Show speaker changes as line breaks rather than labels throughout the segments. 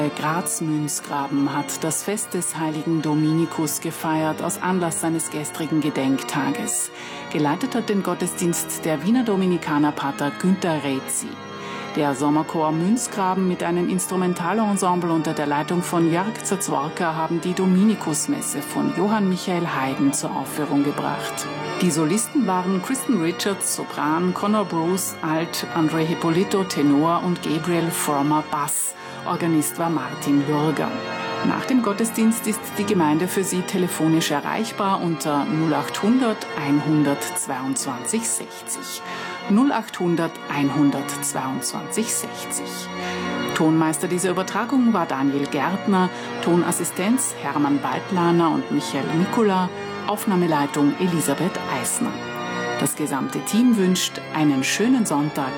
Graz-Münzgraben hat das Fest des heiligen Dominikus gefeiert aus Anlass seines gestrigen Gedenktages. Geleitet hat den Gottesdienst der Wiener Dominikanerpater Günter Rezi. Der Sommerchor Münzgraben mit einem Instrumentalensemble unter der Leitung von Jörg Zazworka haben die Dominikusmesse von Johann Michael Haydn zur Aufführung gebracht. Die Solisten waren Kristen Richards, Sopran, Conor Bruce, Alt, André Hippolito, Tenor und Gabriel Frommer, Bass. Organist war Martin Würger. Nach dem Gottesdienst ist die Gemeinde für Sie telefonisch erreichbar unter 0800 122 60. 0800 122 60. Tonmeister dieser Übertragung war Daniel Gärtner, Tonassistenz Hermann Beitlaner und Michael Mikula, Aufnahmeleitung Elisabeth Eisner. Das gesamte Team wünscht einen schönen Sonntag.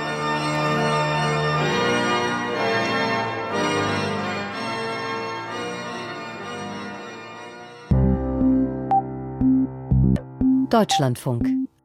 Deutschlandfunk.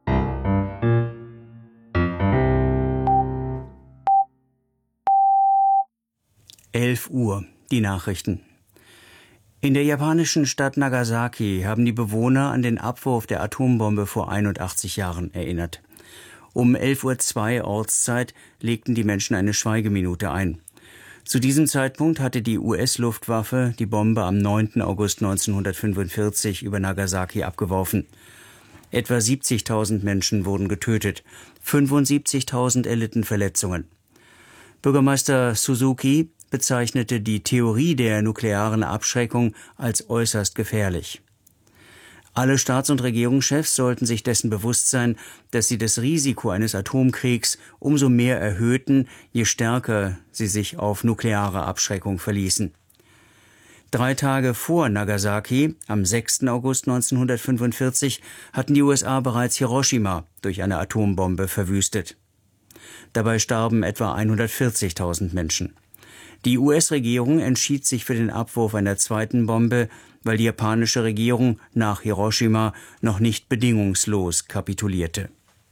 Uhr, die Nachrichten. In der japanischen Stadt Nagasaki haben die Bewohner an den Abwurf der Atombombe vor 81 Jahren erinnert. Um 11:02 Uhr Ortszeit legten die Menschen eine Schweigeminute ein. Zu diesem Zeitpunkt hatte die US-Luftwaffe die Bombe am 9. August 1945 über Nagasaki abgeworfen. Etwa 70.000 Menschen wurden getötet, 75.000 erlitten Verletzungen. Bürgermeister Suzuki bezeichnete die Theorie der nuklearen Abschreckung als äußerst gefährlich. Alle Staats- und Regierungschefs sollten sich dessen bewusst sein, dass sie das Risiko eines Atomkriegs umso mehr erhöhten, je stärker sie sich auf nukleare Abschreckung verließen. 3 Tage vor Nagasaki, am 6. August 1945, hatten die USA bereits Hiroshima durch eine Atombombe verwüstet. Dabei starben etwa 140.000 Menschen. Die US-Regierung entschied sich für den Abwurf einer zweiten Bombe, weil die japanische Regierung nach Hiroshima noch nicht bedingungslos kapitulierte.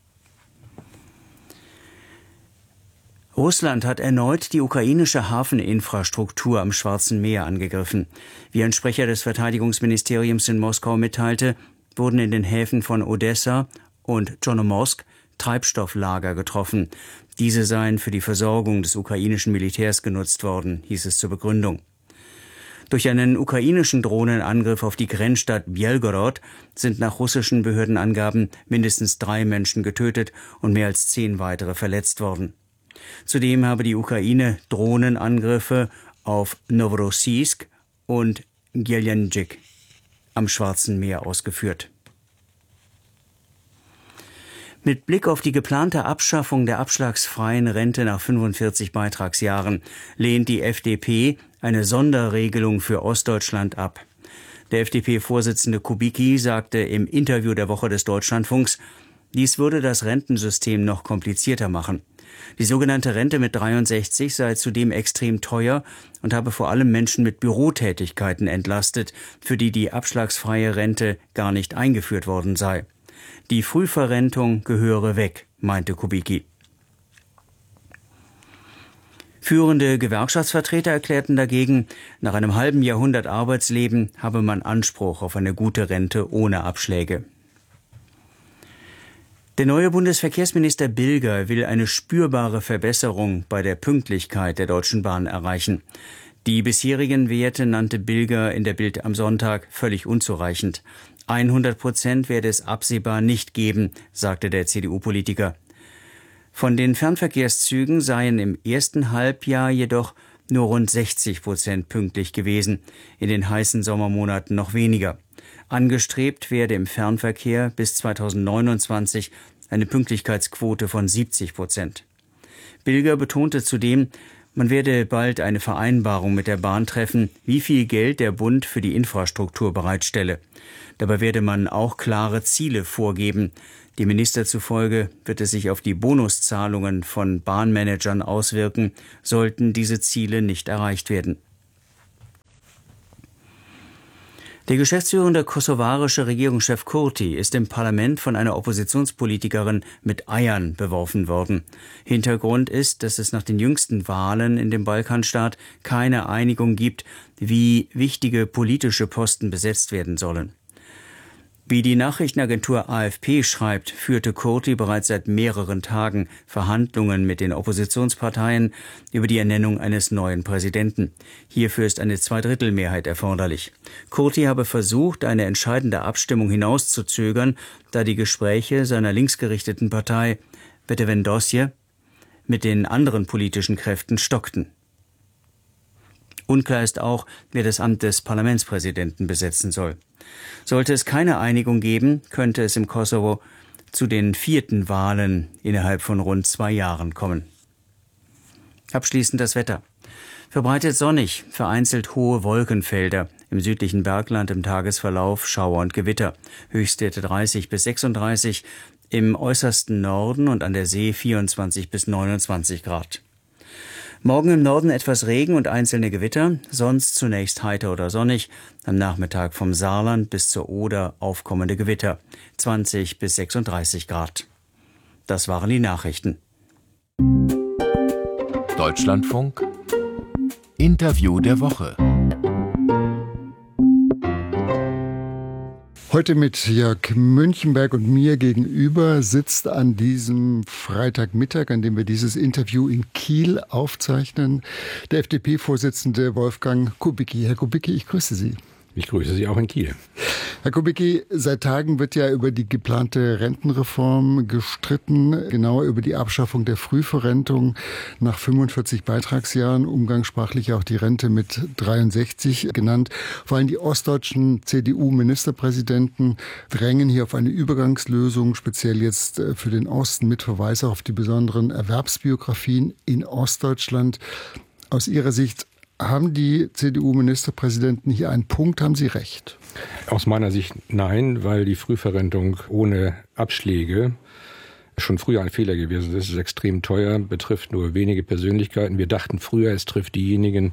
Russland hat erneut die ukrainische Hafeninfrastruktur am Schwarzen Meer angegriffen. Wie ein Sprecher des Verteidigungsministeriums in Moskau mitteilte, wurden in den Häfen von Odessa und Tschernomorsk Treibstofflager getroffen. Diese seien für die Versorgung des ukrainischen Militärs genutzt worden, hieß es zur Begründung. Durch einen ukrainischen Drohnenangriff auf die Grenzstadt Bjelgorod sind nach russischen Behördenangaben mindestens 3 Menschen getötet und mehr als 10 weitere verletzt worden. Zudem habe die Ukraine Drohnenangriffe auf Novorossiysk und Gelendzhik am Schwarzen Meer ausgeführt. Mit Blick auf die geplante Abschaffung der abschlagsfreien Rente nach 45 Beitragsjahren lehnt die FDP eine Sonderregelung für Ostdeutschland ab. Der FDP-Vorsitzende Kubicki sagte im Interview der Woche des Deutschlandfunks, dies würde das Rentensystem noch komplizierter machen. Die sogenannte Rente mit 63 sei zudem extrem teuer und habe vor allem Menschen mit Bürotätigkeiten entlastet, für die die abschlagsfreie Rente gar nicht eingeführt worden sei. Die Frühverrentung gehöre weg, meinte Kubicki. Führende Gewerkschaftsvertreter erklärten dagegen, nach einem halben Jahrhundert Arbeitsleben habe man Anspruch auf eine gute Rente ohne Abschläge. Der neue Bundesverkehrsminister Bilger will eine spürbare Verbesserung bei der Pünktlichkeit der Deutschen Bahn erreichen. Die bisherigen Werte nannte Bilger in der Bild am Sonntag völlig unzureichend. 100% werde es absehbar nicht geben, sagte der CDU-Politiker. Von den Fernverkehrszügen seien im ersten Halbjahr jedoch nur rund 60% pünktlich gewesen, in den heißen Sommermonaten noch weniger. Angestrebt werde im Fernverkehr bis 2029 eine Pünktlichkeitsquote von 70%. Bilger betonte zudem, man werde bald eine Vereinbarung mit der Bahn treffen, wie viel Geld der Bund für die Infrastruktur bereitstelle. Dabei werde man auch klare Ziele vorgeben. Dem Minister zufolge wird es sich auf die Bonuszahlungen von Bahnmanagern auswirken, sollten diese Ziele nicht erreicht werden. Der geschäftsführende kosovarische Regierungschef Kurti ist im Parlament von einer Oppositionspolitikerin mit Eiern beworfen worden. Hintergrund ist, dass es nach den jüngsten Wahlen in dem Balkanstaat keine Einigung gibt, wie wichtige politische Posten besetzt werden sollen. Wie die Nachrichtenagentur AFP schreibt, führte Kurti bereits seit mehreren Tagen Verhandlungen mit den Oppositionsparteien über die Ernennung eines neuen Präsidenten. Hierfür ist eine Zweidrittelmehrheit erforderlich. Kurti habe versucht, eine entscheidende Abstimmung hinauszuzögern, da die Gespräche seiner linksgerichteten Partei Vetevendosje mit den anderen politischen Kräften stockten. Unklar ist auch, wer das Amt des Parlamentspräsidenten besetzen soll. Sollte es keine Einigung geben, könnte es im Kosovo zu den 4. Wahlen innerhalb von rund 2 Jahren kommen. Abschließend das Wetter. Verbreitet sonnig, vereinzelt hohe Wolkenfelder. Im südlichen Bergland im Tagesverlauf Schauer und Gewitter. Höchstwerte 30 bis 36, im äußersten Norden und an der See 24 bis 29 Grad. Morgen im Norden etwas Regen und einzelne Gewitter, sonst zunächst heiter oder sonnig, am Nachmittag vom Saarland bis zur Oder aufkommende Gewitter, 20 bis 36 Grad. Das waren die Nachrichten.
Deutschlandfunk Interview der Woche.
Heute mit Jörg Münchenberg und mir gegenüber sitzt an diesem Freitagmittag, an dem wir dieses Interview in Kiel aufzeichnen, der FDP-Vorsitzende Wolfgang Kubicki. Herr Kubicki, ich grüße Sie.
Ich grüße Sie auch in Kiel.
Herr Kubicki, seit Tagen wird ja über die geplante Rentenreform gestritten, genauer über die Abschaffung der Frühverrentung nach 45 Beitragsjahren, umgangssprachlich auch die Rente mit 63 genannt. Vor allem die ostdeutschen CDU-Ministerpräsidenten drängen hier auf eine Übergangslösung, speziell jetzt für den Osten mit Verweis auf die besonderen Erwerbsbiografien in Ostdeutschland. Aus Ihrer Sicht, haben die CDU-Ministerpräsidenten hier einen Punkt, haben Sie recht?
Aus meiner Sicht nein, weil die Frühverrentung ohne Abschläge schon früher ein Fehler gewesen ist. Es ist extrem teuer, betrifft nur wenige Persönlichkeiten. Wir dachten früher, es trifft diejenigen,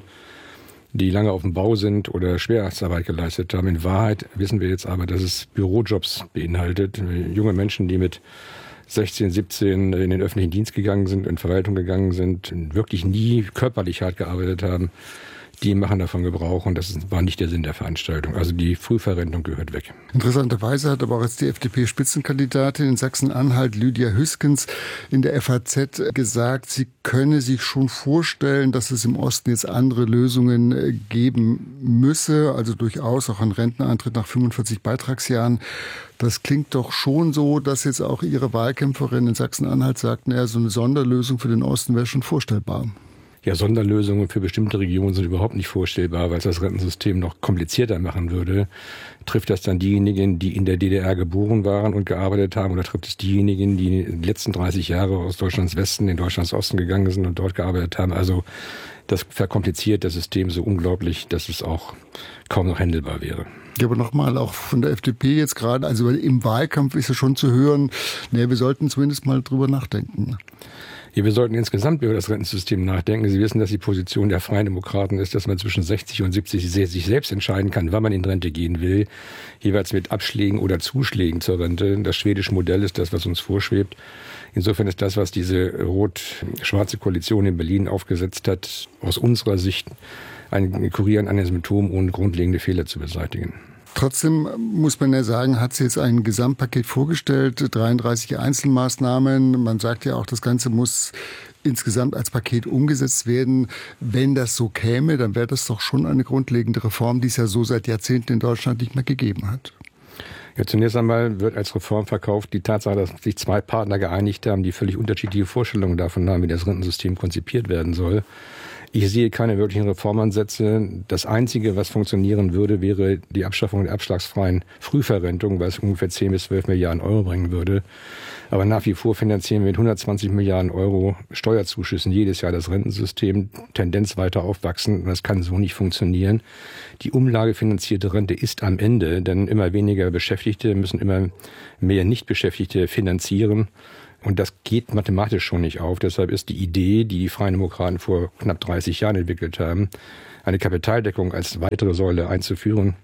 die lange auf dem Bau sind oder Schwerstarbeit geleistet haben. In Wahrheit wissen wir jetzt aber, dass es Bürojobs beinhaltet. Junge Menschen, die mit 16, 17 in den öffentlichen Dienst gegangen sind, in Verwaltung gegangen sind, wirklich nie körperlich hart gearbeitet haben, die machen davon Gebrauch und das war nicht der Sinn der Veranstaltung. Also die Frühverrentung gehört weg.
Interessanterweise hat aber auch jetzt die FDP-Spitzenkandidatin in Sachsen-Anhalt, Lydia Hüskens, in der FAZ gesagt, sie könne sich schon vorstellen, dass es im Osten jetzt andere Lösungen geben müsse, also durchaus auch ein Renteneintritt nach 45 Beitragsjahren. Das klingt doch schon so, dass jetzt auch Ihre Wahlkämpferin in Sachsen-Anhalt sagt, naja, so eine Sonderlösung für den Osten wäre schon vorstellbar.
Ja, Sonderlösungen für bestimmte Regionen sind überhaupt nicht vorstellbar, weil es das Rentensystem noch komplizierter machen würde. Trifft das dann diejenigen, die in der DDR geboren waren und gearbeitet haben, oder trifft es diejenigen, die in den letzten 30 Jahre aus Deutschlands Westen in Deutschlands Osten gegangen sind und dort gearbeitet haben? Also das verkompliziert das System so unglaublich, dass es auch kaum noch handelbar wäre.
Ja, aber nochmal, auch von der FDP jetzt gerade, also im Wahlkampf ist ja schon zu hören, wir sollten zumindest mal drüber nachdenken.
Ja, wir sollten insgesamt über das Rentensystem nachdenken. Sie wissen, dass die Position der Freien Demokraten ist, dass man zwischen 60 und 70 sich selbst entscheiden kann, wann man in Rente gehen will, jeweils mit Abschlägen oder Zuschlägen zur Rente. Das schwedische Modell ist das, was uns vorschwebt. Insofern ist das, was diese rot-schwarze Koalition in Berlin aufgesetzt hat, aus unserer Sicht ein Kurieren an den Symptomen, ohne grundlegende Fehler zu beseitigen.
Trotzdem muss man ja sagen, hat sie jetzt ein Gesamtpaket vorgestellt, 33 Einzelmaßnahmen. Man sagt ja auch, das Ganze muss insgesamt als Paket umgesetzt werden. Wenn das so käme, dann wäre das doch schon eine grundlegende Reform, die es ja so seit Jahrzehnten in Deutschland nicht mehr gegeben hat.
Ja, zunächst einmal wird als Reform verkauft die Tatsache, dass sich 2 Partner geeinigt haben, die völlig unterschiedliche Vorstellungen davon haben, wie das Rentensystem konzipiert werden soll. Ich sehe keine wirklichen Reformansätze. Das Einzige, was funktionieren würde, wäre die Abschaffung der abschlagsfreien Frühverrentung, weil es ungefähr 10 bis 12 Milliarden Euro bringen würde. Aber nach wie vor finanzieren wir mit 120 Milliarden Euro Steuerzuschüssen jedes Jahr das Rentensystem, Tendenz weiter aufwachsen. Das kann so nicht funktionieren. Die umlagefinanzierte Rente ist am Ende, denn immer weniger Beschäftigte müssen immer mehr Nichtbeschäftigte finanzieren. Und das geht mathematisch schon nicht auf. Deshalb ist die Idee, die die Freien Demokraten vor knapp 30 Jahren entwickelt haben, eine Kapitaldeckung als weitere Säule einzuführen,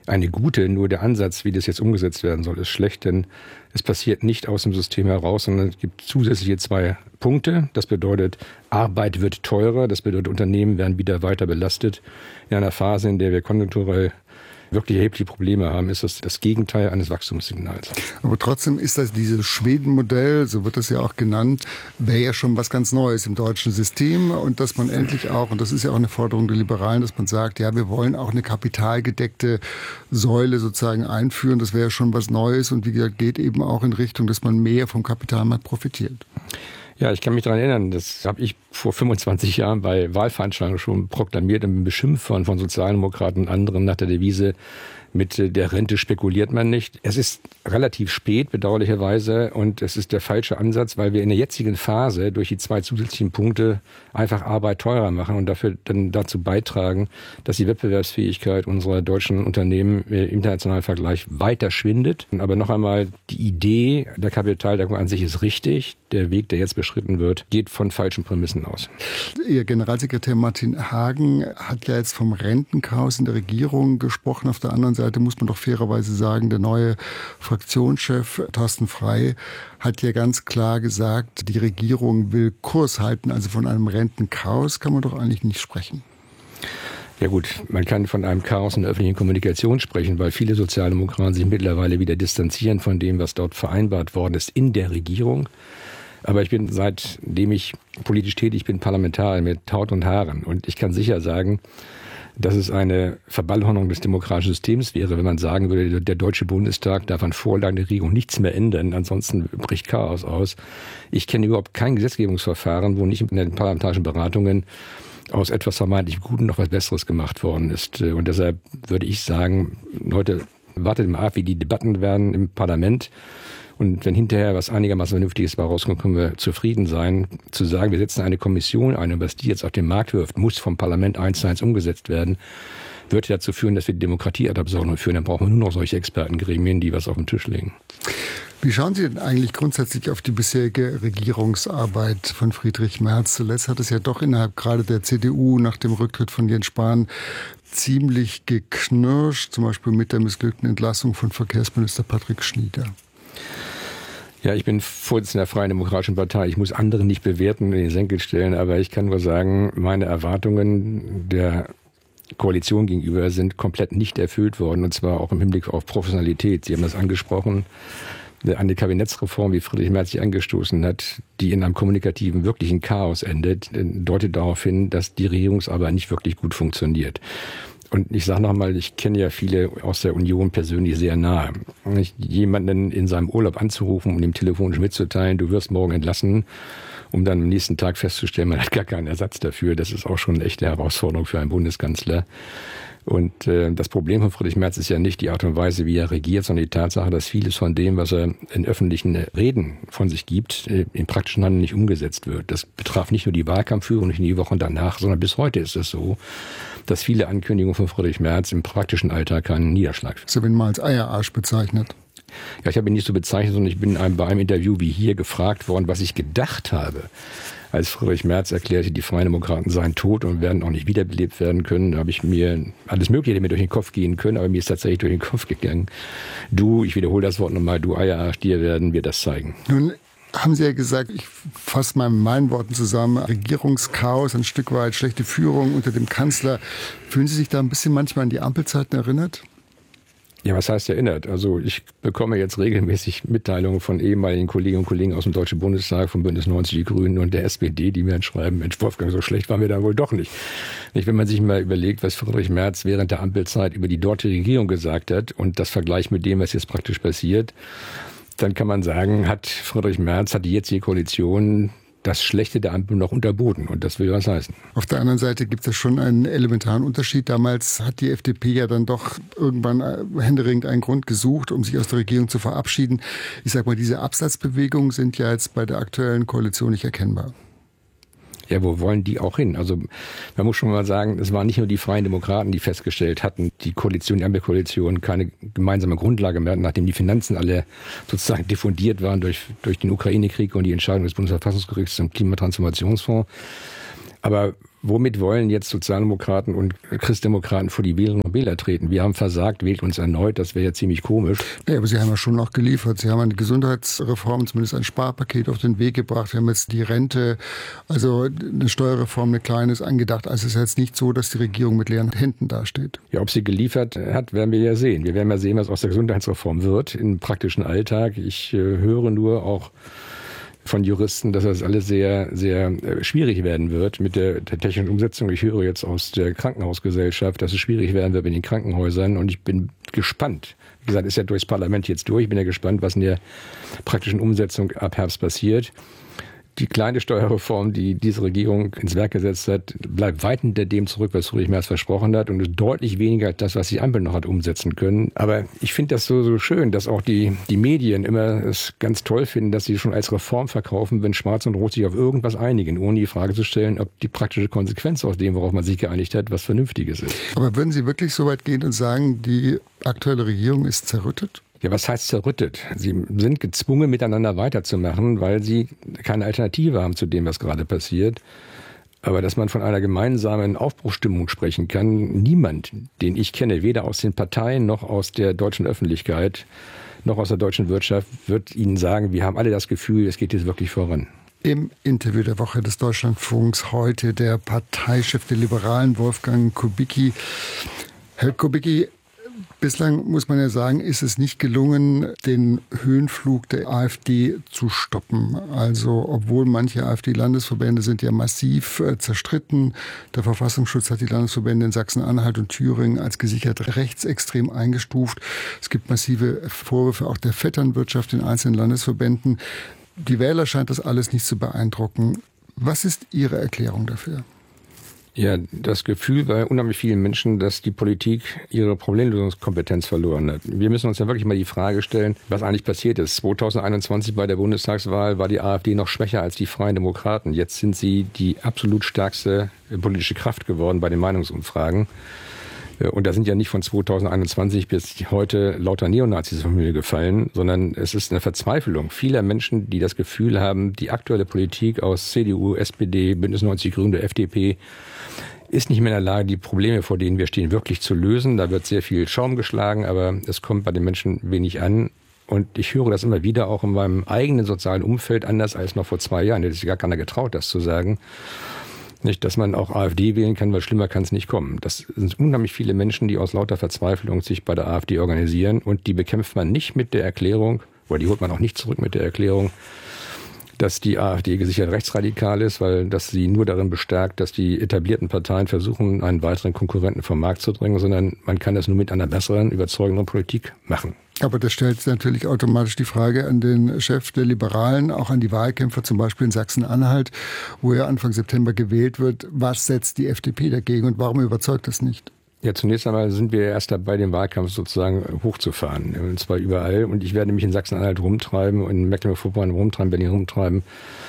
eine gute, nur der Ansatz, wie das jetzt umgesetzt werden soll, ist schlecht, denn es passiert nicht aus dem System heraus, sondern es gibt zusätzliche 2 Punkte. Das bedeutet, Arbeit wird teurer, das bedeutet, Unternehmen werden wieder weiter belastet. In einer Phase, in der wir konjunkturell wirklich erhebliche Probleme haben, ist das Gegenteil eines Wachstumssignals.
Aber trotzdem ist das dieses Schweden-Modell, so wird das ja auch genannt, wäre ja schon was ganz Neues im deutschen System und dass man endlich auch, und das ist ja auch eine Forderung der Liberalen, dass man sagt, ja, wir wollen auch eine kapitalgedeckte Säule sozusagen einführen, das wäre ja schon was Neues und wie gesagt, geht eben auch in Richtung, dass man mehr vom Kapitalmarkt profitiert.
Ja, ich kann mich daran erinnern, das habe ich vor 25 Jahren bei Wahlveranstaltungen schon proklamiert und beschimpft von Sozialdemokraten und anderen nach der Devise, mit der Rente spekuliert man nicht. Es ist relativ spät, bedauerlicherweise, und es ist der falsche Ansatz, weil wir in der jetzigen Phase durch die 2 zusätzlichen Punkte einfach Arbeit teurer machen und dafür dann dazu beitragen, dass die Wettbewerbsfähigkeit unserer deutschen Unternehmen im internationalen Vergleich weiter schwindet. Aber noch einmal, die Idee der Kapitaldeckung an sich ist richtig. Der Weg, der jetzt beschritten wird, geht von falschen Prämissen aus.
Ihr Generalsekretär Martin Hagen hat ja jetzt vom Rentenchaos in der Regierung gesprochen. Auf der anderen Seite muss man doch fairerweise sagen, der neue Fraktionschef Thorsten Frey hat ja ganz klar gesagt, die Regierung will Kurs halten. Also von einem Rentenchaos kann man doch eigentlich nicht sprechen.
Ja gut, man kann von einem Chaos in der öffentlichen Kommunikation sprechen, weil viele Sozialdemokraten sich mittlerweile wieder distanzieren von dem, was dort vereinbart worden ist in der Regierung. Aber ich bin, seitdem ich politisch tätig bin, Parlamentarier mit Haut und Haaren. Und ich kann sicher sagen, dass es eine Verballhornung des demokratischen Systems wäre, wenn man sagen würde, der Deutsche Bundestag darf an Vorlagen der Regierung nichts mehr ändern, ansonsten bricht Chaos aus. Ich kenne überhaupt kein Gesetzgebungsverfahren, wo nicht in den parlamentarischen Beratungen aus etwas vermeintlich Gutem noch was Besseres gemacht worden ist. Und deshalb würde ich sagen, heute wartet mal ab, wie die Debatten werden im Parlament. Und wenn hinterher was einigermaßen Vernünftiges bei rauskommt, können wir zufrieden sein. Zu sagen, wir setzen eine Kommission ein und was die jetzt auf den Markt wirft, muss vom Parlament 1:1 umgesetzt werden, wird dazu führen, dass wir die Demokratie ad absurdum führen. Dann brauchen wir nur noch solche Expertengremien, die was auf den Tisch legen.
Wie schauen Sie denn eigentlich grundsätzlich auf die bisherige Regierungsarbeit von Friedrich Merz? Zuletzt hat es ja doch innerhalb gerade der CDU nach dem Rücktritt von Jens Spahn ziemlich geknirscht, zum Beispiel mit der missglückten Entlassung von Verkehrsminister Patrick Schnieder.
Ja, ich bin Vorsitzender der Freien Demokratischen Partei. Ich muss andere nicht bewerten und in den Senkel stellen, aber ich kann nur sagen, meine Erwartungen der Koalition gegenüber sind komplett nicht erfüllt worden, und zwar auch im Hinblick auf Professionalität. Sie haben das angesprochen. Eine Kabinettsreform, wie Friedrich Merz sie angestoßen hat, die in einem kommunikativen, wirklichen Chaos endet, deutet darauf hin, dass die Regierungsarbeit nicht wirklich gut funktioniert. Und ich sage nochmal, ich kenne ja viele aus der Union persönlich sehr nahe. Jemanden in seinem Urlaub anzurufen und ihm telefonisch mitzuteilen, du wirst morgen entlassen, um dann am nächsten Tag festzustellen, man hat gar keinen Ersatz dafür, das ist auch schon eine echte Herausforderung für einen Bundeskanzler. Und das Problem von Friedrich Merz ist ja nicht die Art und Weise, wie er regiert, sondern die Tatsache, dass vieles von dem, was er in öffentlichen Reden von sich gibt, im praktischen Handeln nicht umgesetzt wird. Das betraf nicht nur die Wahlkampfführung, nicht nur die Wochen danach, sondern bis heute ist es so, dass viele Ankündigungen von Friedrich Merz im praktischen Alltag keinen Niederschlag finden.
Sie haben ihn mal als Eierarsch bezeichnet.
Ja, ich habe ihn nicht so bezeichnet, sondern ich bin bei einem Interview wie hier gefragt worden, was ich gedacht habe, als Friedrich Merz erklärte, die Freien Demokraten seien tot und werden auch nicht wiederbelebt werden können. Da habe ich mir alles Mögliche mir durch den Kopf gehen können, aber mir ist tatsächlich durch den Kopf gegangen. Ich wiederhole das Wort nochmal, du Eierarsch, dir werden wir das zeigen.
Nun haben Sie ja gesagt, ich fasse mal mit meinen Worten zusammen, Regierungschaos, ein Stück weit schlechte Führung unter dem Kanzler. Fühlen Sie sich da ein bisschen manchmal an die Ampelzeiten erinnert?
Ja, was heißt erinnert? Also ich bekomme jetzt regelmäßig Mitteilungen von ehemaligen Kolleginnen und Kollegen aus dem Deutschen Bundestag, vom Bündnis 90 Die Grünen und der SPD, die mir schreiben, Mensch Wolfgang, so schlecht waren wir da wohl doch nicht. Wenn man sich mal überlegt, was Friedrich Merz während der Ampelzeit über die dortige Regierung gesagt hat und das vergleicht mit dem, was jetzt praktisch passiert, dann kann man sagen, hat die jetzige Koalition das Schlechte der Ampel noch unterboten. Und das will was heißen.
Auf der anderen Seite gibt es schon einen elementaren Unterschied. Damals hat die FDP ja dann doch irgendwann händeringend einen Grund gesucht, um sich aus der Regierung zu verabschieden. Ich sage mal, diese Absatzbewegungen sind ja jetzt bei der aktuellen Koalition nicht erkennbar.
Ja, wo wollen die auch hin? Also man muss schon mal sagen, es waren nicht nur die Freien Demokraten, die festgestellt hatten, die Ampelkoalition keine gemeinsame Grundlage mehr, nachdem die Finanzen alle sozusagen diffundiert waren durch den Ukraine-Krieg und die Entscheidung des Bundesverfassungsgerichts zum Klimatransformationsfonds. Aber womit wollen jetzt Sozialdemokraten und Christdemokraten vor die Wählerinnen und Wähler treten? Wir haben versagt, wählt uns erneut, das wäre ja ziemlich komisch.
Ja, aber Sie haben ja schon noch geliefert. Sie haben eine Gesundheitsreform, zumindest ein Sparpaket auf den Weg gebracht. Wir haben jetzt die Rente, also eine Steuerreform, eine kleine ist angedacht. Also es ist jetzt nicht so, dass die Regierung mit leeren Händen dasteht.
Ja, ob sie geliefert hat, werden wir ja sehen. Wir werden mal sehen, was aus der Gesundheitsreform wird im praktischen Alltag. Ich höre nur auch von Juristen, dass das alles sehr, sehr schwierig werden wird mit der technischen Umsetzung. Ich höre jetzt aus der Krankenhausgesellschaft, dass es schwierig werden wird in den Krankenhäusern und ich bin gespannt. Wie gesagt, ist ja durchs Parlament jetzt durch. Ich bin ja gespannt, was in der praktischen Umsetzung ab Herbst passiert. Die kleine Steuerreform, die diese Regierung ins Werk gesetzt hat, bleibt weit hinter dem zurück, was Friedrich Merz versprochen hat und ist deutlich weniger als das, was die Ampel noch hat umsetzen können. Aber ich finde das so schön, dass auch die Medien immer es ganz toll finden, dass sie schon als Reform verkaufen, wenn Schwarz und Rot sich auf irgendwas einigen, ohne die Frage zu stellen, ob die praktische Konsequenz aus dem, worauf man sich geeinigt hat, was Vernünftiges ist.
Aber würden Sie wirklich so weit gehen und sagen, die aktuelle Regierung ist zerrüttet?
Ja, was heißt zerrüttet? Sie sind gezwungen, miteinander weiterzumachen, weil sie keine Alternative haben zu dem, was gerade passiert. Aber dass man von einer gemeinsamen Aufbruchsstimmung sprechen kann, niemand, den ich kenne, weder aus den Parteien noch aus der deutschen Öffentlichkeit, noch aus der deutschen Wirtschaft, wird Ihnen sagen, wir haben alle das Gefühl, es geht jetzt wirklich voran.
Im Interview der Woche des Deutschlandfunks heute der Parteichef der Liberalen, Wolfgang Kubicki. Herr Kubicki, bislang muss man ja sagen, ist es nicht gelungen, den Höhenflug der AfD zu stoppen. Also obwohl manche AfD-Landesverbände sind ja massiv zerstritten. Der Verfassungsschutz hat die Landesverbände in Sachsen-Anhalt und Thüringen als gesichert rechtsextrem eingestuft. Es gibt massive Vorwürfe auch der Vetternwirtschaft in einzelnen Landesverbänden. Die Wähler scheint das alles nicht zu beeindrucken. Was ist Ihre Erklärung dafür?
Ja, das Gefühl bei unheimlich vielen Menschen, dass die Politik ihre Problemlösungskompetenz verloren hat. Wir müssen uns ja wirklich mal die Frage stellen, was eigentlich passiert ist. 2021 bei der Bundestagswahl war die AfD noch schwächer als die Freien Demokraten. Jetzt sind sie die absolut stärkste politische Kraft geworden bei den Meinungsumfragen. Und da sind ja nicht von 2021 bis heute lauter Neonazis vom Himmel gefallen, sondern es ist eine Verzweiflung vieler Menschen, die das Gefühl haben, die aktuelle Politik aus CDU, SPD, Bündnis 90 Grüne, der FDP ist nicht mehr in der Lage, die Probleme, vor denen wir stehen, wirklich zu lösen. Da wird sehr viel Schaum geschlagen, aber es kommt bei den Menschen wenig an. Und ich höre das immer wieder auch in meinem eigenen sozialen Umfeld, anders als noch vor 2 Jahren. Da hätte sich gar keiner getraut, das zu sagen. Nicht, dass man auch AfD wählen kann, weil schlimmer kann es nicht kommen. Das sind unheimlich viele Menschen, die aus lauter Verzweiflung sich bei der AfD organisieren. Und die bekämpft man nicht mit der Erklärung, oder die holt man auch nicht zurück mit der Erklärung, dass die AfD gesichert rechtsradikal ist, weil das sie nur darin bestärkt, dass die etablierten Parteien versuchen, einen weiteren Konkurrenten vom Markt zu drängen, sondern man kann das nur mit einer besseren, überzeugenden Politik machen.
Aber das stellt natürlich automatisch die Frage an den Chef der Liberalen, auch an die Wahlkämpfer, zum Beispiel in Sachsen-Anhalt, wo er Anfang September gewählt wird. Was setzt die FDP dagegen und warum überzeugt das nicht?
Ja, zunächst einmal sind wir erst dabei, den Wahlkampf sozusagen hochzufahren. Und zwar überall. Und ich werde mich in Sachsen-Anhalt rumtreiben und in Mecklenburg-Vorpommern rumtreiben, Berlin rumtreiben.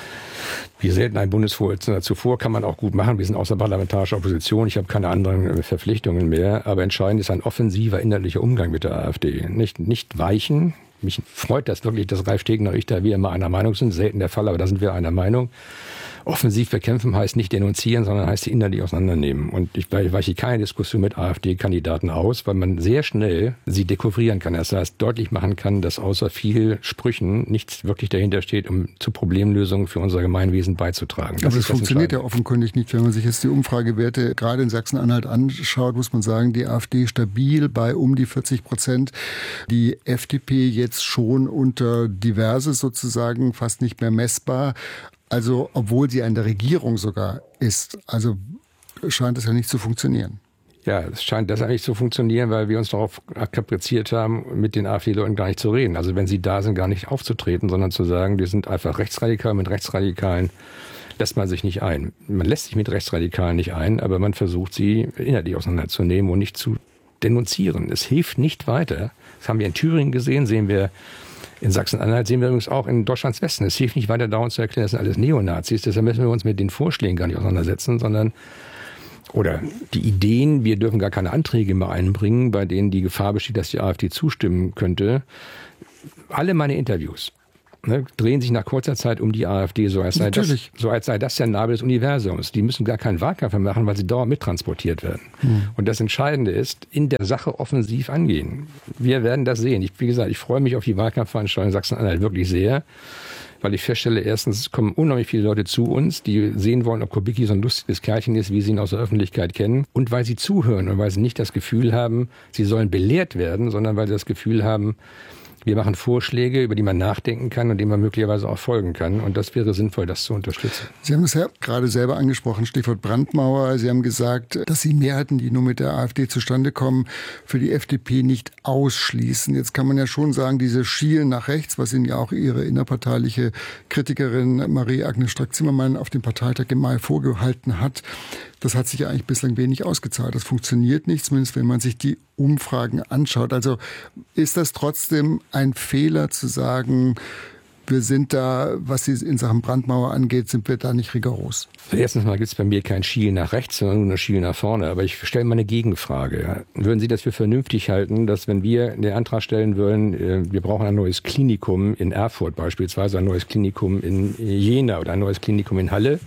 Wie selten ein Bundesvorsitzender zuvor, kann man auch gut machen. Wir sind außerparlamentarischer Opposition. Ich habe keine anderen Verpflichtungen mehr. Aber entscheidend ist ein offensiver inhaltlicher Umgang mit der AfD. Nicht weichen. Mich freut das wirklich, dass Ralf Stegner und ich da wieder mal einer Meinung sind. Selten der Fall, aber da sind wir einer Meinung. Offensiv bekämpfen heißt nicht denunzieren, sondern heißt sie innerlich auseinandernehmen. Und ich weiche keine Diskussion mit AfD-Kandidaten aus, weil man sehr schnell sie dekouvrieren kann. Das heißt, deutlich machen kann, dass außer viel Sprüchen nichts wirklich dahinter steht, um zu Problemlösungen für unser Gemeinwesen beizutragen.
Aber das funktioniert ja offenkundig nicht. Wenn man sich jetzt die Umfragewerte gerade in Sachsen-Anhalt anschaut, muss man sagen, die AfD stabil bei um die 40%. Die FDP jetzt schon unter Diverse sozusagen, fast nicht mehr messbar. Also, obwohl sie an der Regierung sogar ist. Also scheint es ja nicht zu funktionieren.
Ja, es scheint deshalb nicht zu funktionieren, weil wir uns darauf kapriziert haben, mit den AfD-Leuten gar nicht zu reden. Also wenn sie da sind, gar nicht aufzutreten, sondern zu sagen, die sind einfach rechtsradikal. Mit Rechtsradikalen lässt man sich nicht ein. Man lässt sich mit Rechtsradikalen nicht ein, aber man versucht, sie inhaltlich auseinanderzunehmen und nicht zu denunzieren. Es hilft nicht weiter. Das haben wir in Thüringen gesehen, sehen wir in Sachsen-Anhalt, sehen wir übrigens auch in Deutschlands Westen. Es hilft nicht weiter dauernd zu erklären, das sind alles Neonazis. Deshalb müssen wir uns mit den Vorschlägen gar nicht auseinandersetzen, sondern oder die Ideen, wir dürfen gar keine Anträge mehr einbringen, bei denen die Gefahr besteht, dass die AfD zustimmen könnte. Alle meine Interviews drehen sich nach kurzer Zeit um die AfD, so als sei das der Nabel des Universums. Die müssen gar keinen Wahlkampf mehr machen, weil sie dauernd mittransportiert werden. Und das Entscheidende ist, in der Sache offensiv angehen. Wir werden das sehen. Wie gesagt, ich freue mich auf die Wahlkampfveranstaltung in Sachsen-Anhalt wirklich sehr, weil ich feststelle, erstens kommen unheimlich viele Leute zu uns, die sehen wollen, ob Kubicki so ein lustiges Kerlchen ist, wie sie ihn aus der Öffentlichkeit kennen. Und weil sie zuhören und weil sie nicht das Gefühl haben, sie sollen belehrt werden, sondern weil sie das Gefühl haben, wir machen Vorschläge, über die man nachdenken kann und denen man möglicherweise auch folgen kann. Und das wäre sinnvoll, das zu unterstützen.
Sie haben es ja gerade selber angesprochen, Stichwort Brandmauer. Sie haben gesagt, dass Sie Mehrheiten, die nur mit der AfD zustande kommen, für die FDP nicht ausschließen. Jetzt kann man ja schon sagen, diese Schielen nach rechts, was Ihnen ja auch Ihre innerparteiliche Kritikerin Marie-Agnes Strack-Zimmermann auf dem Parteitag im Mai vorgehalten hat, das hat sich ja eigentlich bislang wenig ausgezahlt. Das funktioniert nicht, zumindest wenn man sich die Umfragen anschaut. Also ist das trotzdem ein Fehler zu sagen, wir sind da, was sie in Sachen Brandmauer angeht, sind wir da nicht rigoros?
Erstens mal gibt es bei mir kein Schielen nach rechts, sondern nur ein Schielen nach vorne. Aber ich stelle mal eine Gegenfrage. Würden Sie das für vernünftig halten, dass wenn wir den Antrag stellen würden, wir brauchen ein neues Klinikum in Erfurt beispielsweise, ein neues Klinikum in Jena oder ein neues Klinikum in Halle,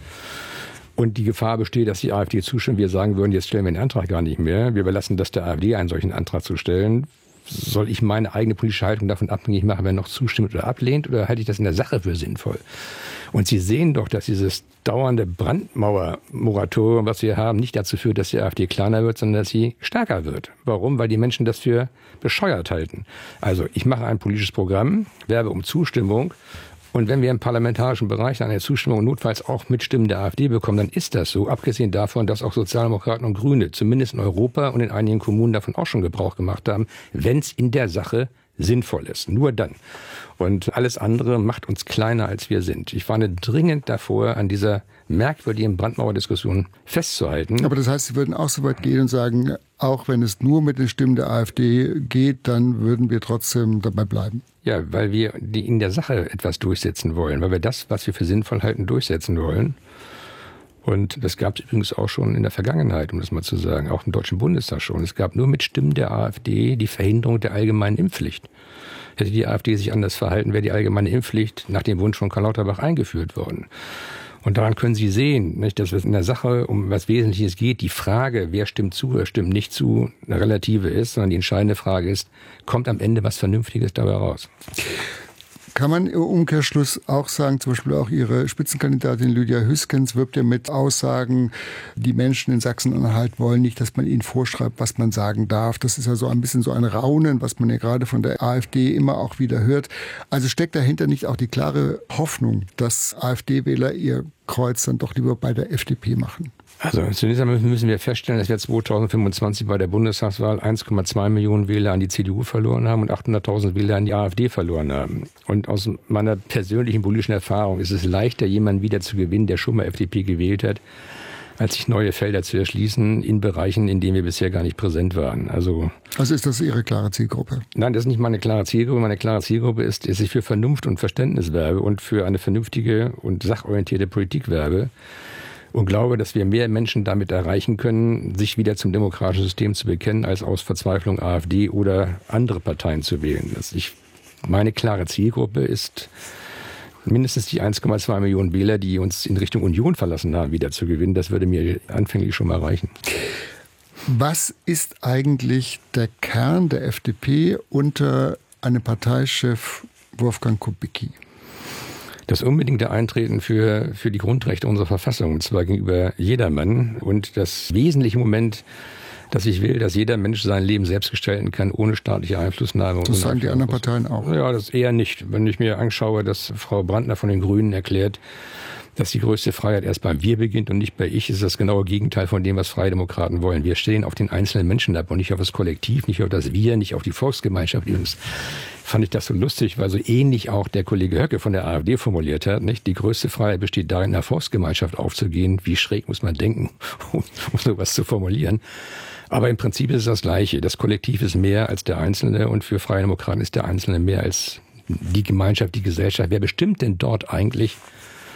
und die Gefahr besteht, dass die AfD zustimmt, wir sagen würden, jetzt stellen wir den Antrag gar nicht mehr, wir überlassen das der AfD, einen solchen Antrag zu stellen. Soll ich meine eigene politische Haltung davon abhängig machen, wer noch zustimmt oder ablehnt, oder halte ich das in der Sache für sinnvoll? Und Sie sehen doch, dass dieses dauernde Brandmauer-Moratorium, was wir haben, nicht dazu führt, dass die AfD kleiner wird, sondern dass sie stärker wird. Warum? Weil die Menschen das für bescheuert halten. Also ich mache ein politisches Programm, werbe um Zustimmung. Und wenn wir im parlamentarischen Bereich eine Zustimmung notfalls auch mit Stimmen der AfD bekommen, dann ist das so. Abgesehen davon, dass auch Sozialdemokraten und Grüne zumindest in Europa und in einigen Kommunen davon auch schon Gebrauch gemacht haben, wenn es in der Sache sinnvoll ist. Nur dann. Und alles andere macht uns kleiner, als wir sind. Ich warne dringend davor, an dieser merkwürdigen Brandmauerdiskussion festzuhalten.
Aber das heißt, Sie würden auch so weit gehen und sagen, auch wenn es nur mit den Stimmen der AfD geht, dann würden wir trotzdem dabei bleiben.
Ja, weil wir in der Sache etwas durchsetzen wollen, weil wir das, was wir für sinnvoll halten, durchsetzen wollen. Und das gab es übrigens auch schon in der Vergangenheit, um das mal zu sagen, auch im Deutschen Bundestag schon. Es gab nur mit Stimmen der AfD die Verhinderung der allgemeinen Impfpflicht. Hätte die AfD sich anders verhalten, wäre die allgemeine Impfpflicht nach dem Wunsch von Karl Lauterbach eingeführt worden. Und daran können Sie sehen, nicht, dass es in der Sache um was Wesentliches geht. Die Frage, wer stimmt zu, wer stimmt nicht zu, eine relative ist, sondern die entscheidende Frage ist, kommt am Ende was Vernünftiges dabei raus?
Kann man im Umkehrschluss auch sagen, zum Beispiel auch Ihre Spitzenkandidatin Lydia Hüskens wirbt ja mit Aussagen, die Menschen in Sachsen-Anhalt wollen nicht, dass man ihnen vorschreibt, was man sagen darf. Das ist ja so ein bisschen so ein Raunen, was man ja gerade von der AfD immer auch wieder hört. Also steckt dahinter nicht auch die klare Hoffnung, dass AfD-Wähler ihr Kreuz dann doch lieber bei der FDP machen?
Also zunächst einmal müssen wir feststellen, dass wir 2025 bei der Bundestagswahl 1,2 Millionen Wähler an die CDU verloren haben und 800.000 Wähler an die AfD verloren haben. Und aus meiner persönlichen politischen Erfahrung ist es leichter, jemanden wieder zu gewinnen, der schon mal FDP gewählt hat, als sich neue Felder zu erschließen in Bereichen, in denen wir bisher gar nicht präsent waren. Also
ist das Ihre klare Zielgruppe? Nein,
das ist nicht meine klare Zielgruppe. Meine klare Zielgruppe ist, dass ich für Vernunft und Verständnis werbe und für eine vernünftige und sachorientierte Politik werbe. Und glaube, dass wir mehr Menschen damit erreichen können, sich wieder zum demokratischen System zu bekennen, als aus Verzweiflung AfD oder andere Parteien zu wählen. Meine klare Zielgruppe ist mindestens die 1,2 Millionen Wähler, die uns in Richtung Union verlassen haben, wieder zu gewinnen. Das würde mir anfänglich schon mal reichen.
Was ist eigentlich der Kern der FDP unter einem Parteichef Wolfgang Kubicki?
Das unbedingte Eintreten für die Grundrechte unserer Verfassung, und zwar gegenüber jedermann. Und das wesentliche Moment, dass ich will, dass jeder Mensch sein Leben selbst gestalten kann, ohne staatliche Einflussnahme.
Das sagen die anderen Parteien auch.
Ja, das eher nicht. Wenn ich mir anschaue, dass Frau Brandner von den Grünen erklärt, dass die größte Freiheit erst beim Wir beginnt und nicht bei Ich, ist das genaue Gegenteil von dem, was Freie Demokraten wollen. Wir stehen auf den einzelnen Menschen ab und nicht auf das Kollektiv, nicht auf das Wir, nicht auf die Volksgemeinschaft. Übrigens fand ich das so lustig, weil so ähnlich auch der Kollege Höcke von der AfD formuliert hat, nicht? Die größte Freiheit besteht darin, in der Volksgemeinschaft aufzugehen. Wie schräg muss man denken, um sowas zu formulieren? Aber im Prinzip ist es das Gleiche. Das Kollektiv ist mehr als der Einzelne und für Freie Demokraten ist der Einzelne mehr als die Gemeinschaft, die Gesellschaft. Wer bestimmt denn dort eigentlich,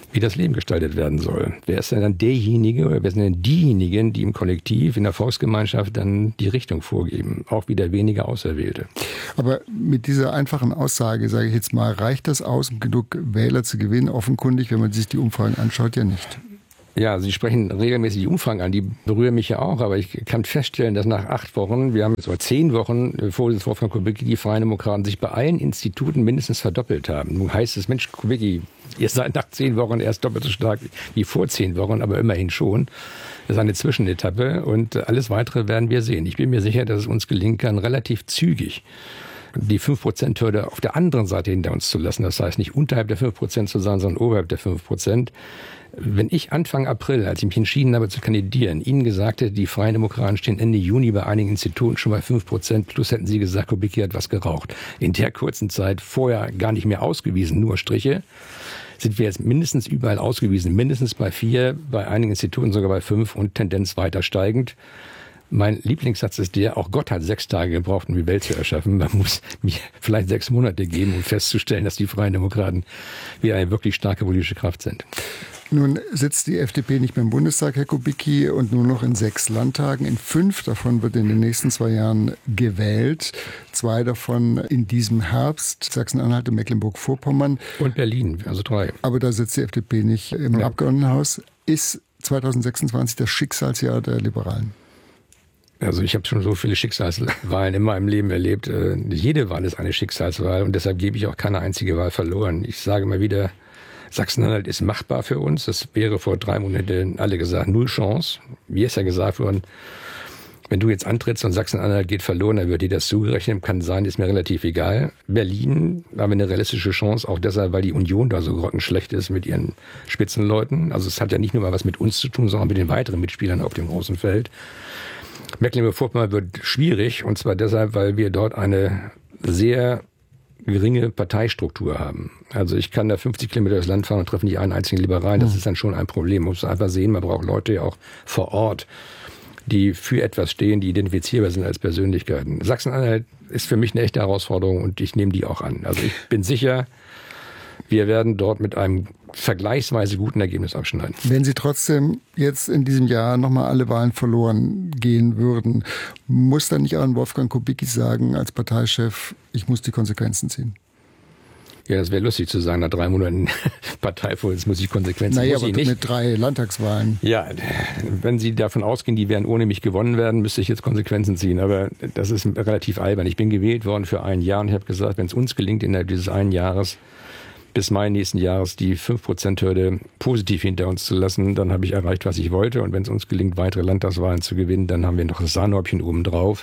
wie das Leben gestaltet werden soll. Wer ist denn dann derjenige oder wer sind denn diejenigen, die im Kollektiv, in der Volksgemeinschaft dann die Richtung vorgeben? Auch wieder weniger Auserwählte.
Aber mit dieser einfachen Aussage, sage ich jetzt mal, reicht das aus, um genug Wähler zu gewinnen? Offenkundig, wenn man sich die Umfragen anschaut, ja nicht.
Ja, Sie sprechen regelmäßig die Umfragen an, die berühren mich ja auch, aber ich kann feststellen, dass nach 8 Wochen, wir haben jetzt 10 Wochen vor Wolfgang Kubicki, die Freien Demokraten sich bei allen Instituten mindestens verdoppelt haben. Nun heißt es, Mensch, Kubicki, ihr seid nach 10 Wochen erst doppelt so stark wie vor 10 Wochen, aber immerhin schon. Das ist eine Zwischenetappe und alles Weitere werden wir sehen. Ich bin mir sicher, dass es uns gelingen kann, relativ zügig die 5%-Hürde auf der anderen Seite hinter uns zu lassen. Das heißt, nicht unterhalb der 5% zu sein, sondern oberhalb der 5%. Wenn ich Anfang April, als ich mich entschieden habe zu kandidieren, Ihnen gesagt hätte, die Freien Demokraten stehen Ende Juni bei einigen Instituten schon bei 5%, plus hätten Sie gesagt, Kubicki hat was geraucht. In der kurzen Zeit vorher gar nicht mehr ausgewiesen, nur Striche, sind wir jetzt mindestens überall ausgewiesen, mindestens bei 4, bei einigen Instituten sogar bei 5 und Tendenz weiter steigend. Mein Lieblingssatz ist der, auch Gott hat 6 Tage gebraucht, um die Welt zu erschaffen. Man muss mir vielleicht 6 Monate geben, um festzustellen, dass die Freien Demokraten wieder eine wirklich starke politische Kraft sind.
Nun sitzt die FDP nicht mehr im Bundestag, Herr Kubicki, und nur noch in 6 Landtagen. In 5 davon wird in den nächsten 2 Jahren gewählt. 2 davon in diesem Herbst, Sachsen-Anhalt und Mecklenburg-Vorpommern.
Und Berlin, also 3.
Aber da sitzt die FDP nicht im Abgeordnetenhaus. Ist 2026 das Schicksalsjahr der Liberalen?
Also ich habe schon so viele Schicksalswahlen in meinem Leben erlebt. Jede Wahl ist eine Schicksalswahl und deshalb gebe ich auch keine einzige Wahl verloren. Ich sage mal wieder, Sachsen-Anhalt ist machbar für uns. Das wäre vor 3 Monaten alle gesagt, 0 Chance. Wie ist ja gesagt worden, wenn du jetzt antrittst und Sachsen-Anhalt geht verloren, dann wird dir das zugerechnet. Kann sein, ist mir relativ egal. Berlin haben wir eine realistische Chance, auch deshalb, weil die Union da so grottenschlecht ist mit ihren Spitzenleuten. Also es hat ja nicht nur mal was mit uns zu tun, sondern mit den weiteren Mitspielern auf dem großen Feld. Mecklenburg-Vorpommern wird schwierig, und zwar deshalb, weil wir dort eine sehr geringe Parteistruktur haben. Also ich kann da 50 Kilometer durchs Land fahren und treffe nicht einen einzigen Liberalen. Das ist dann schon ein Problem. Man muss einfach sehen, man braucht Leute ja auch vor Ort, die für etwas stehen, die identifizierbar sind als Persönlichkeiten. Sachsen-Anhalt ist für mich eine echte Herausforderung und ich nehme die auch an. Also ich bin sicher, wir werden dort mit einem vergleichsweise guten Ergebnis abschneiden.
Wenn Sie trotzdem jetzt in diesem Jahr nochmal alle Wahlen verloren gehen würden, muss dann nicht auch ein Wolfgang Kubicki sagen als Parteichef, ich muss die Konsequenzen ziehen?
Ja, das wäre lustig zu sagen, nach 3 Monaten Parteivorsitz muss ich Konsequenzen ziehen.
Naja, aber mit 3 Landtagswahlen.
Ja, wenn Sie davon ausgehen, die werden ohne mich gewonnen werden, müsste ich jetzt Konsequenzen ziehen. Aber das ist relativ albern. Ich bin gewählt worden für 1 Jahr und ich habe gesagt, wenn es uns gelingt, innerhalb dieses 1 Jahres bis Mai nächsten Jahres die 5%-Hürde positiv hinter uns zu lassen, dann habe ich erreicht, was ich wollte. Und wenn es uns gelingt, weitere Landtagswahlen zu gewinnen, dann haben wir noch das Sahnehäubchen obendrauf.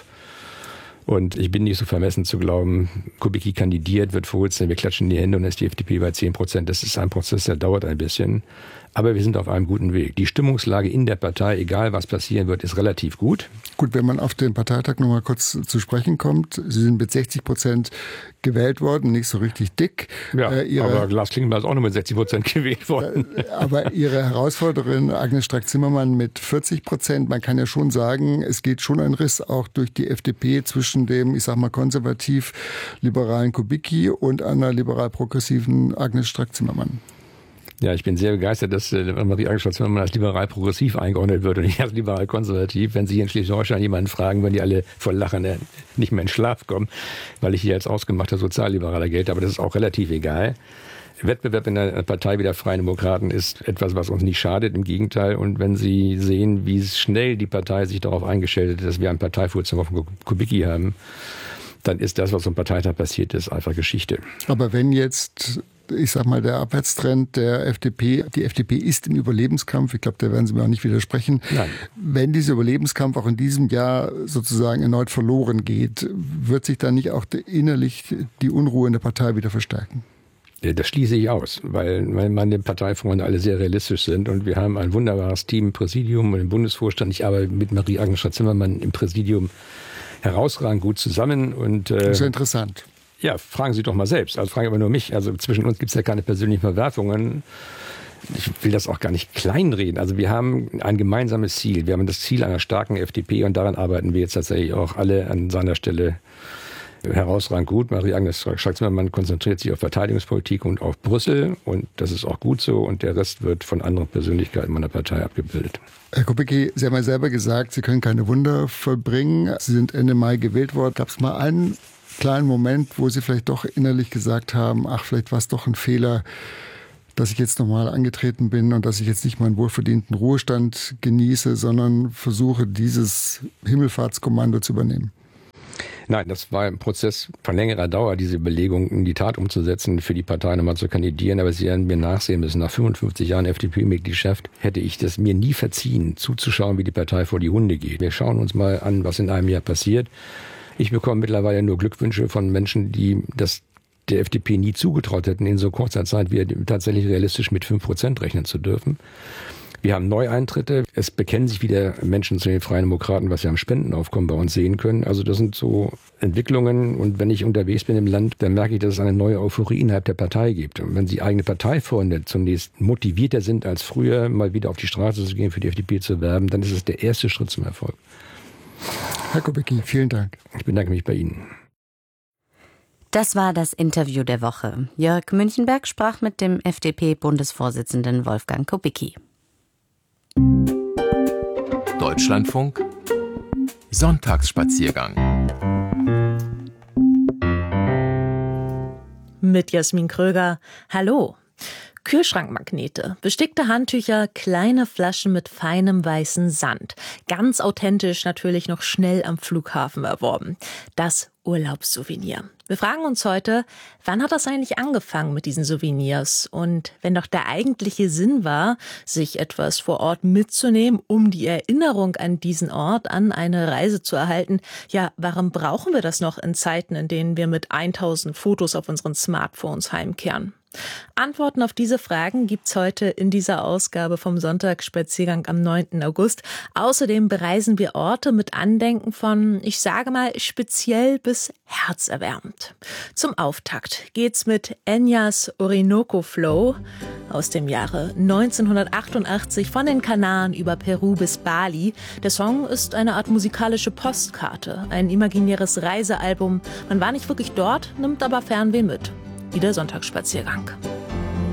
Und ich bin nicht so vermessen zu glauben, Kubicki kandidiert, wird Vorsitzender, wir klatschen in die Hände und dann ist die FDP bei 10%. Das ist ein Prozess, der dauert ein bisschen. Aber wir sind auf einem guten Weg. Die Stimmungslage in der Partei, egal was passieren wird, ist relativ gut.
Gut, wenn man auf den Parteitag noch mal kurz zu sprechen kommt. Sie sind mit 60% gewählt worden, nicht so richtig dick.
Ja, aber Lars Klingbeil ist auch nur mit 60% gewählt worden.
Aber Ihre Herausforderin Agnes Strack-Zimmermann mit 40%, man kann ja schon sagen, es geht schon ein Riss auch durch die FDP zwischen dem, ich sag mal, konservativ-liberalen Kubicki und einer liberal-progressiven Agnes Strack-Zimmermann.
Ja, ich bin sehr begeistert, dass Marie-Agnes Strack-Zimmermann als liberal-progressiv eingeordnet wird und nicht als liberal-konservativ. Wenn Sie hier in Schleswig-Holstein jemanden fragen, würden die alle vor Lachen nicht mehr in Schlaf kommen, weil ich hier als ausgemachter Sozialliberaler gelte. Aber das ist auch relativ egal. Wettbewerb in einer Partei wie der Freien Demokraten ist etwas, was uns nicht schadet, im Gegenteil. Und wenn Sie sehen, wie schnell die Partei sich darauf eingestellt hat, dass wir einen Parteivorsitzenden von Kubicki haben, dann ist das, was am Parteitag passiert ist, einfach Geschichte.
Aber wenn jetzt, ich sag mal, der Abwärtstrend der FDP, die FDP ist im Überlebenskampf, ich glaube, da werden Sie mir auch nicht widersprechen. Nein. Wenn dieser Überlebenskampf auch in diesem Jahr sozusagen erneut verloren geht, wird sich dann nicht auch innerlich die Unruhe in der Partei wieder verstärken?
Das schließe ich aus, weil meine Parteifreunde alle sehr realistisch sind und wir haben ein wunderbares Team im Präsidium und im Bundesvorstand. Ich arbeite mit Marie-Agnes Strack-Zimmermann im Präsidium herausragend gut zusammen. Und,
das ist ja interessant.
Ja, fragen Sie doch mal selbst. Also fragen aber nur mich. Also zwischen uns gibt es ja keine persönlichen Verwerfungen. Ich will das auch gar nicht kleinreden. Also wir haben ein gemeinsames Ziel. Wir haben das Ziel einer starken FDP und daran arbeiten wir jetzt tatsächlich auch alle an seiner Stelle herausragend gut. Marie-Agnes Strack-Zimmermann konzentriert sich auf Verteidigungspolitik und auf Brüssel. Und das ist auch gut so. Und der Rest wird von anderen Persönlichkeiten meiner Partei abgebildet.
Herr Kubicki, Sie haben ja selber gesagt, Sie können keine Wunder vollbringen. Sie sind Ende Mai gewählt worden. Gab es mal einen kleinen Moment, wo Sie vielleicht doch innerlich gesagt haben, ach, vielleicht war es doch ein Fehler, dass ich jetzt nochmal angetreten bin und dass ich jetzt nicht meinen wohlverdienten Ruhestand genieße, sondern versuche, dieses Himmelfahrtskommando zu übernehmen?
Nein, das war ein Prozess von längerer Dauer, diese Überlegung in die Tat umzusetzen, für die Partei nochmal zu kandidieren. Aber Sie werden mir nachsehen müssen, nach 55 Jahren FDP-Mitgliedschaft hätte ich das mir nie verziehen, zuzuschauen, wie die Partei vor die Hunde geht. Wir schauen uns mal an, was in einem Jahr passiert. Ich bekomme mittlerweile nur Glückwünsche von Menschen, die das der FDP nie zugetraut hätten, in so kurzer Zeit wieder tatsächlich realistisch mit 5% rechnen zu dürfen. Wir haben Neueintritte. Es bekennen sich wieder Menschen zu den Freien Demokraten, was wir am Spendenaufkommen bei uns sehen können. Also das sind so Entwicklungen. Und wenn ich unterwegs bin im Land, dann merke ich, dass es eine neue Euphorie innerhalb der Partei gibt. Und wenn die eigene Parteifreunde zunächst motivierter sind als früher, mal wieder auf die Straße zu gehen, für die FDP zu werben, dann ist es der erste Schritt zum Erfolg.
Herr Kubicki, vielen Dank.
Ich bedanke mich bei Ihnen.
Das war das Interview der Woche. Jörg Münchenberg sprach mit dem FDP-Bundesvorsitzenden Wolfgang Kubicki.
Deutschlandfunk Sonntagsspaziergang
mit Jasmin Kröger. Hallo. Kühlschrankmagnete, bestickte Handtücher, kleine Flaschen mit feinem weißen Sand. Ganz authentisch natürlich noch schnell am Flughafen erworben. Das Urlaubssouvenir. Wir fragen uns heute, wann hat das eigentlich angefangen mit diesen Souvenirs? Und wenn doch der eigentliche Sinn war, sich etwas vor Ort mitzunehmen, um die Erinnerung an diesen Ort, an eine Reise zu erhalten, ja, warum brauchen wir das noch in Zeiten, in denen wir mit 1000 Fotos auf unseren Smartphones heimkehren? Antworten auf diese Fragen gibt's heute in dieser Ausgabe vom Sonntagsspaziergang am 9. August. Außerdem bereisen wir Orte mit Andenken von, ich sage mal, speziell bis herzerwärmend. Zum Auftakt geht's mit Enyas Orinoco Flow aus dem Jahre 1988 von den Kanaren über Peru bis Bali. Der Song ist eine Art musikalische Postkarte, ein imaginäres Reisealbum. Man war nicht wirklich dort, nimmt aber Fernweh mit. Wie der Sonntagsspaziergang.